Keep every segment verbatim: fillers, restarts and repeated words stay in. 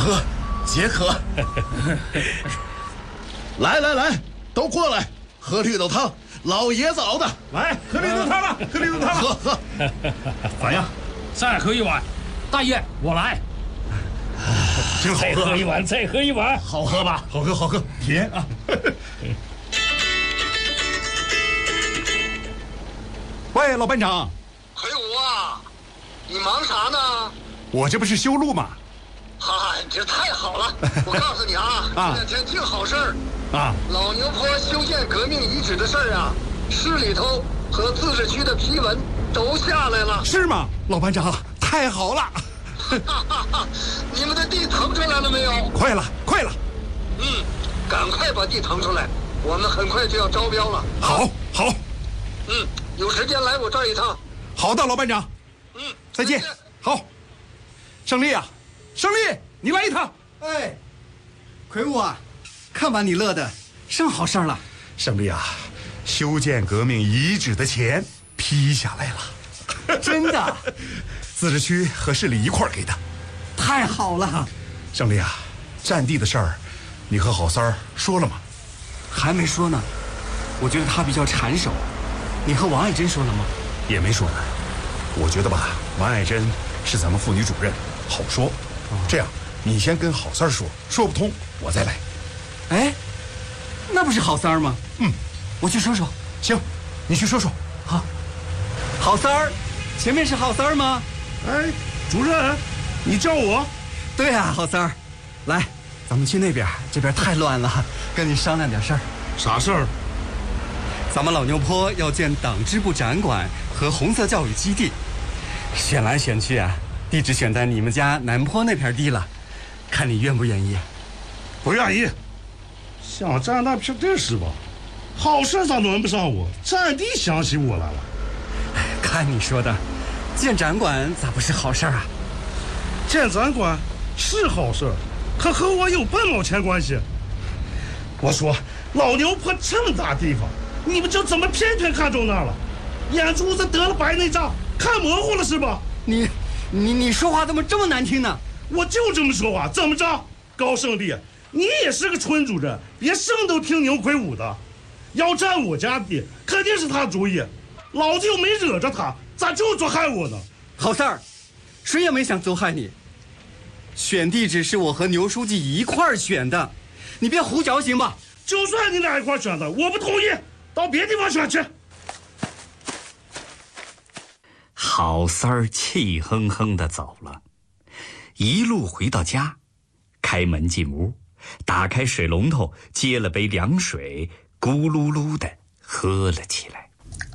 喝，解渴。来来来，都过来，喝绿豆汤，老爷子熬的。 来，喝绿豆汤吧，喝绿豆汤吧。 喝喝。 咋样？ 再喝一碗。大爷，我来。 真好喝。 再喝一碗，再喝一碗。 好喝吧？ 好喝，好喝，甜啊。喂，老班长。 魁梧啊，你忙啥呢？ 我这不是修路吗？ 嗨，这太好了！我告诉你啊， 啊这两天净好事儿啊！ 老牛坡修建革命遗址的事儿啊，市里头和自治区的批文都下来了。 是吗，老班长？太好了！ 哈哈哈！你们的地腾出来了没有？ 快了，快了！ 嗯，赶快把地腾出来，我们很快就要招标了。 好，好。 嗯，有时间来我这儿一趟。 好的，老班长。 嗯， 再见。好，胜利啊，胜利，你来一趟。 哎，魁梧啊，看把你乐的，甚好事儿了。 胜利啊，修建革命遗址的钱批下来了。 真的？ 自治区和市里一块儿给的。 太好了。 胜利啊，占地的事儿，你和郝三儿说了吗？ 还没说呢，我觉得他比较缠手。你和王爱珍说了吗？ 也没说呢。我觉得吧，王爱珍是咱们妇女主任，好说。这样，你先跟郝三儿说，说不通我再来。 哎，那不是郝三儿吗？ 嗯， 我去说说。 行，你去说说。 好。郝三儿，前面是郝三儿吗？ 哎，主任，你叫我？ 对啊，郝三儿，来，咱们去那边，这边太乱了，跟你商量点事儿。 啥事儿？ 咱们老牛坡要建党支部展馆和红色教育基地，选来选去啊，地址选在你们家南坡那片地了，看你愿不愿意？ 不愿意。想占那片地是吧？好事咋轮不上我？占地想起我来了。 看你说的，建展馆咋不是好事啊？ 建展馆是好事，可和我有半毛钱关系。我说老牛坡这么大地方，你们就怎么偏偏看中那儿了？眼珠子得了白内障，看模糊了是吧？ 你你你说话怎么这么难听呢？ 我就这么说话，怎么着？高胜利，你也是个村主任，别什么都听牛魁梧的。要占我家地，肯定是他主意。老子又没惹着他，咋就做害我呢？ 郝三儿，谁也没想毒害你。选地址是我和牛书记一块儿选的，你别胡搅行吧？ 就算你俩一块选的，我不同意，到别地方选去。 郝三儿气哼哼地走了，一路回到家，开门进屋，打开水龙头，接了杯凉水，咕噜噜地喝了起来。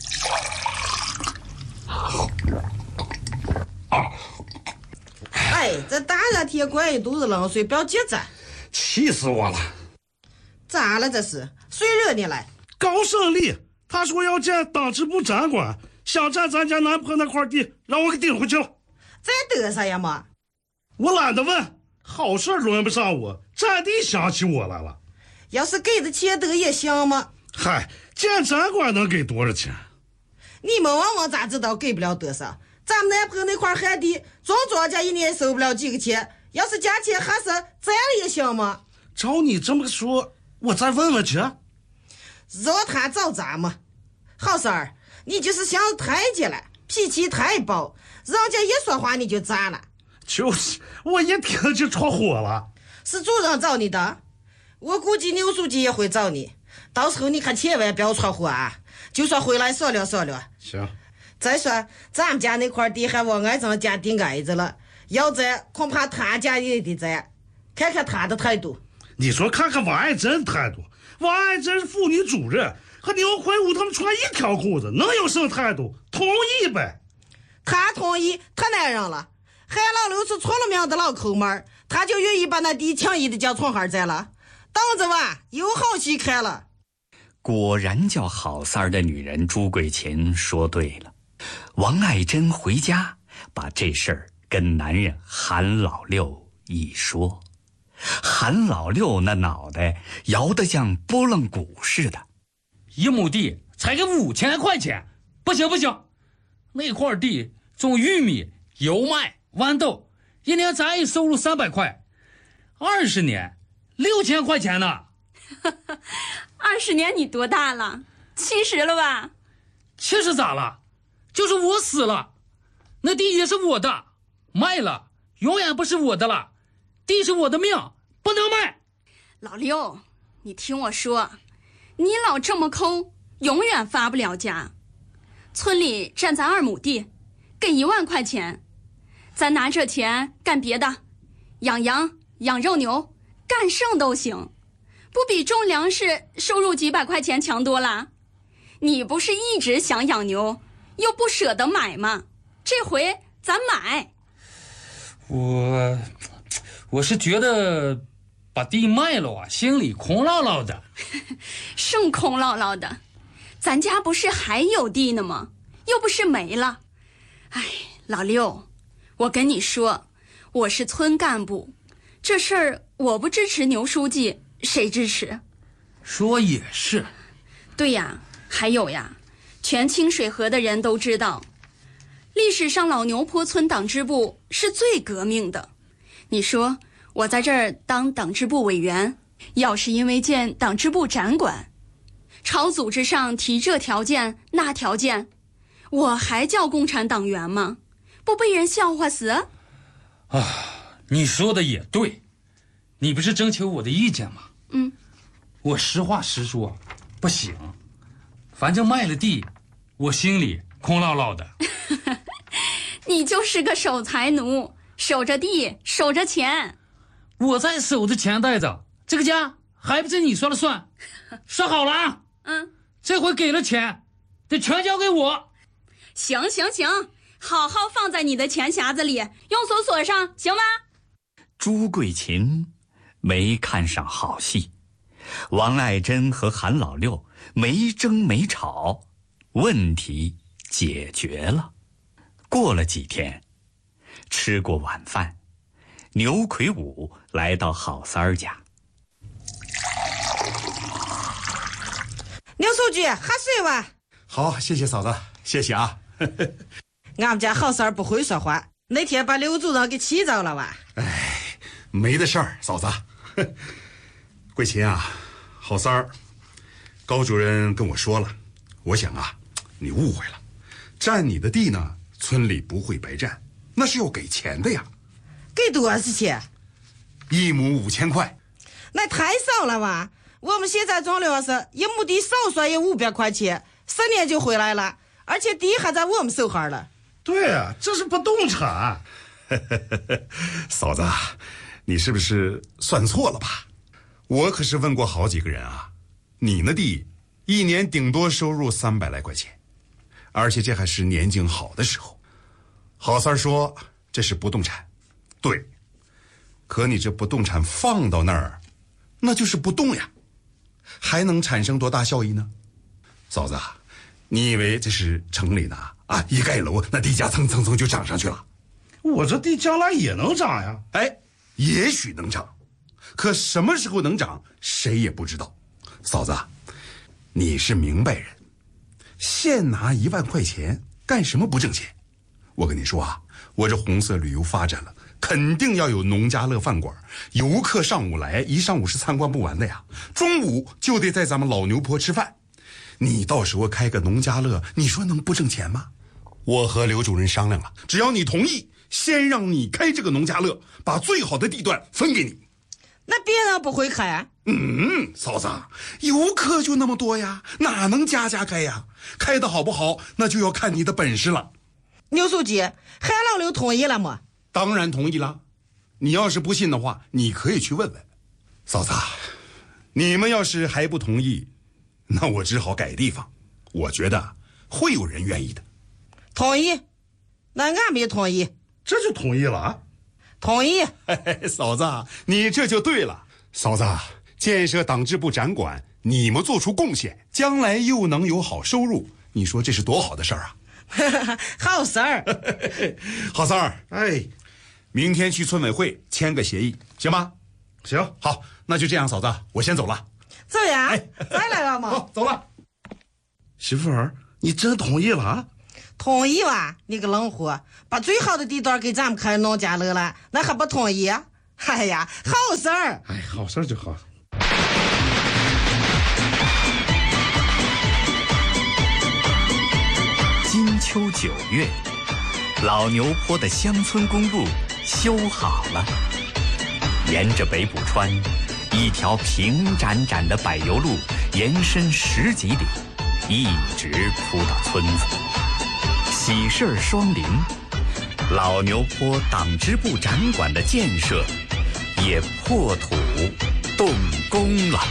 哎，这大热天灌一肚子冷水，不要结账。 气死我了！ 咋了这是？谁惹你了？ 高胜利，他说要建党支部展馆，想占咱家南坡那块地，让我给顶回去了。 在嘚瑟呀嘛？ 我懒得问，好事轮不上我，占地想起我来了。 要是给的钱多也行嘛。 嗨，建展馆能给多少钱？ 你们往往咋知道给不了多少？咱们南坡那块旱地，种庄稼一年收不了几个钱，要是价钱还是占了也行吗？ 照你这么说，我再问问去。 让他找咱们。郝三儿，你就是想太监了，脾气太暴，人家一说话你就炸了。 就是，我一听就戳火了。 是主任找你的，我估计牛书记也会找你，到时候你可千万不要戳火啊，就说回来商量商量。 行。 再说咱们家那块地还往俺张家顶挨着了，要占恐怕他家也得占，看看他的态度。 你说看看王爱珍态度，王爱珍是妇女主任，和牛魁梧他们穿一条裤子，能有什么态度？同意呗。 他同意，他男人了。海老六是出了名的老抠门，他就愿意把那地轻易的叫村孩占了。等着吧，有好戏看了。 果然叫郝三儿的女人朱桂琴说对了。王爱珍回家把这事儿跟男人韩老六一说，韩老六那脑袋摇得像拨浪鼓似的。 一亩地才给五千块钱，不行不行，那块地种玉米、油麦、豌豆，一年咱也收入三百块， 二十年，六千块钱呢。 二十年你多大了？七十了吧？ 七十咋了？就是我死了，那地也是我的，卖了永远不是我的了。地是我的命，不能卖。 老六，你听我说，你老这么抠，永远发不了家。村里占咱二亩地，给一万块钱，咱拿这钱干别的，养羊、养肉牛，干剩都行，不比种粮食收入几百块钱强多了？你不是一直想养牛，又不舍得买吗？这回咱买。 我我是觉得把地卖了啊，心里空落落的。 剩空落落的，咱家不是还有地呢吗？又不是没了。哎，老六，我跟你说，我是村干部，这事儿我不支持牛书记，谁支持？ 说也是。 对呀，还有呀，全清水河的人都知道，历史上老牛坡村党支部是最革命的。你说我在这儿当党支部委员，要是因为建党支部展馆，朝组织上提这条件那条件，我还叫共产党员吗？不被人笑话死？ 啊，你说的也对，你不是征求我的意见吗？ 嗯， 我实话实说，不行，反正卖了地，我心里空落落的。 你就是个守财奴，守着地，守着钱。 我在守着钱袋子，这个家还不是你说了算。说好了啊， 嗯， 这回给了钱，得全交给我。 行行行，好好放在你的钱匣子里，用锁锁上，行吗？ 朱桂琴没看上好戏，王爱珍和韩老六没争没吵，问题解决了。过了几天，吃过晚饭，牛魁武来到郝三儿家。 牛书记，喝水吧。 好，谢谢嫂子，谢谢啊。 俺们家郝三儿不会说话，那天把刘组长给气着了吧？ 哎，没的事儿，嫂子。桂琴啊，郝三儿，高主任跟我说了，我想啊，你误会了，占你的地呢，村里不会白占，那是要给钱的呀。 给多少钱？ 一亩五千块。 那太少了吧？我们现在种粮食，一亩地少说也五百块钱，十年就回来了，而且地还在我们手上了。 对啊，这是不动产。 嫂子，你是不是算错了吧？我可是问过好几个人啊，你那地一年顶多收入三百来块钱，而且这还是年景好的时候。郝三说这是不动产，对，可你这不动产放到那儿，那就是不动呀，还能产生多大效益呢？嫂子，你以为这是城里呢？啊，一盖楼，那地价蹭蹭蹭就涨上去了。 我这地将来也能涨呀。 哎，也许能涨，可什么时候能涨，谁也不知道。嫂子，你是明白人，现拿一万块钱干什么不挣钱？我跟你说啊，我这红色旅游发展了，肯定要有农家乐饭馆，游客上午来，一上午是参观不完的呀。中午就得在咱们老牛坡吃饭，你到时候开个农家乐，你说能不挣钱吗？我和刘主任商量了，只要你同意，先让你开这个农家乐，把最好的地段分给你。 那别人不会开？ 嗯，嫂子，游客就那么多呀，哪能家家开呀？开的好不好，那就要看你的本事了。 牛书记，韩老刘同意了吗？ 当然同意了。你要是不信的话，你可以去问问。嫂子，你们要是还不同意，那我只好改地方。我觉得会有人愿意的。 同意？那俺们也同意。 这就同意了啊？ 同意。 嫂子，你这就对了。嫂子，建设党支部展馆，你们做出贡献，将来又能有好收入，你说这是多好的事儿啊！ 好事儿。 郝三儿，哎，明天去村委会签个协议，行吗？ 行， 好，那就这样，嫂子，我先走了。 走呀， 哎， 再来了嘛。 好，走了。 媳妇儿，你真同意了啊？ 同意吧，你个冷货，把最好的地段给咱们开农家乐了，那还不同意？ 哎呀，好事儿！ 哎，好事儿就好。 金秋九月，老牛坡的乡村公路修好了，沿着北浦川，一条平展展的柏油路延伸十几里，一直铺到村子。喜事儿双临，老牛坡党支部展馆的建设也破土动工了。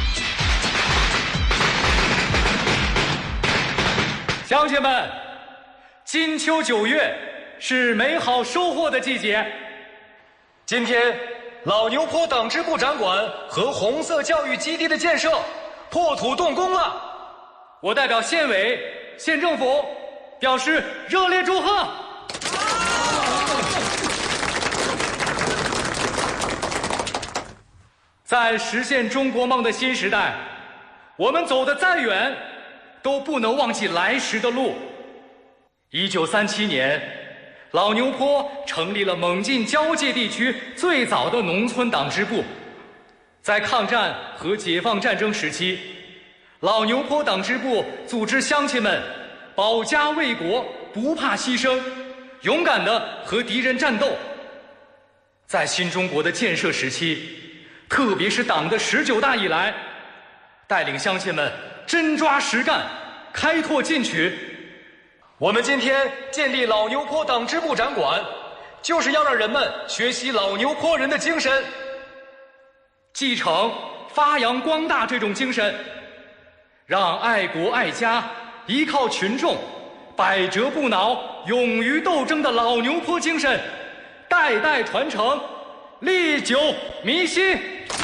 乡亲们，金秋九月是美好收获的季节。今天，老牛坡党支部展馆和红色教育基地的建设破土动工了。我代表县委、县政府表示热烈祝贺。在实现中国梦的新时代，我们走得再远，都不能忘记来时的路。一九三七年，老牛坡成立了蒙晋交界地区最早的农村党支部。在抗战和解放战争时期，老牛坡党支部组织乡亲们保家卫国，不怕牺牲，勇敢地和敌人战斗。在新中国的建设时期，特别是党的十九大以来，带领乡亲们真抓实干，开拓进取。我们今天建立老牛坡党支部展馆，就是要让人们学习老牛坡人的精神，继承、发扬光大这种精神，让爱国爱家、依靠群众、百折不挠、勇于斗争的老牛坡精神代代传承，历久弥新。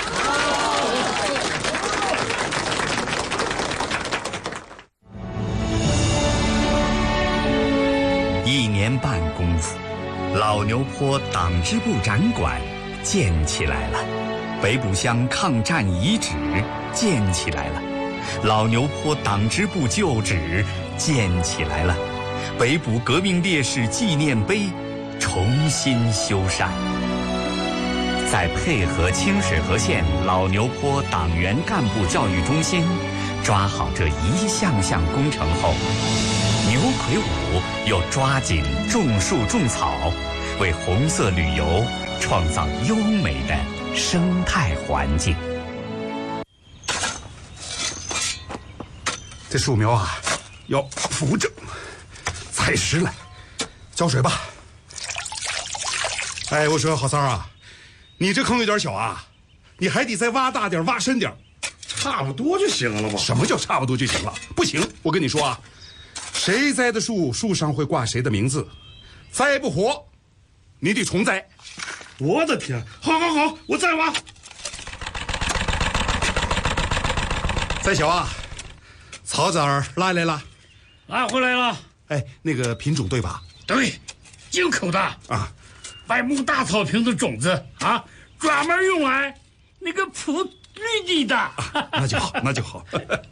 一年半功夫，老牛坡党支部展馆建起来了，北浦乡抗战遗址建起来了，老牛坡党支部旧址建起来了，北浦革命烈士纪念碑重新修缮。在配合清水河县老牛坡党员干部教育中心抓好这一项项工程后，牛魁梧又抓紧种树种草，为红色旅游创造优美的生态环境。 这树苗啊，要扶正，踩实了，浇水吧。哎，我说郝三啊，你这坑有点小啊，你还得再挖大点，挖深点。 差不多就行了吧？ 什么叫差不多就行了？不行，我跟你说啊，谁栽的树，树上会挂谁的名字，栽不活，你得重栽。 我的天！好好好，我再挖。 再小啊，草籽儿拉来了， 拉回来了。 哎，那个品种对吧？ 对，进口的啊， 百亩大草坪的种子啊，专门用来那个铺绿地的。 啊、那就好，那就好。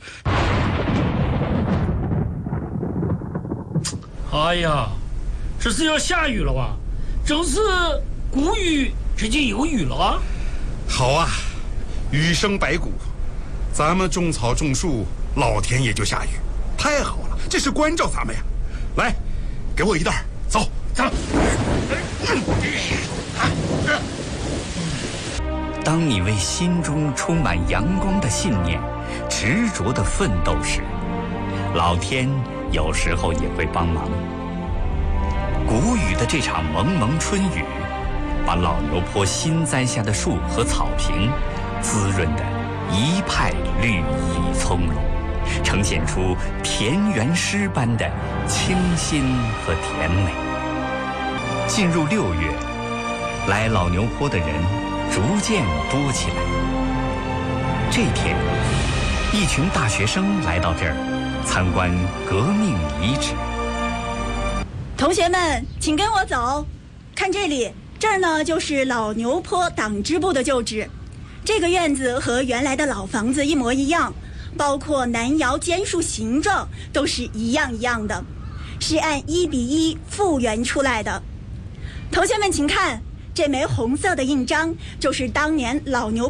哎呀，这是要下雨了吧？正是谷雨之间有雨了啊！ 好啊，雨生百谷，咱们种草种树，老天爷就下雨，太好了，这是关照咱们呀！来，给我一袋，走走。 当你为心中充满阳光的信念执着地奋斗时，老天有时候也会帮忙。谷雨的这场蒙蒙春雨，把老牛坡新栽下的树和草坪滋润得一派绿意葱茏，呈现出田园诗般的清新和甜美。进入六月，来老牛坡的人逐渐多起来。这天，一群大学生来到这儿参观革命遗址。 同学们，请跟我走，看这里，这儿呢就是老牛坡党支部的旧址。这个院子和原来的老房子一模一样，包括南窑间数形状都是一样一样的，是按一比一复原出来的。同学们请看，这这枚红色的印章就是当年老牛